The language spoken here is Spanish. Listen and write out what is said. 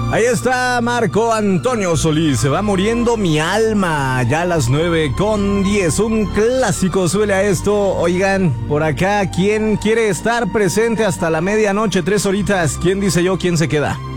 Ahí está Marco Antonio Solís, se va muriendo mi alma, ya a las 9:10, un clásico suele a esto. Oigan, por acá, ¿quién quiere estar presente hasta la medianoche, 3 horitas? ¿Quién dice yo, quién se queda?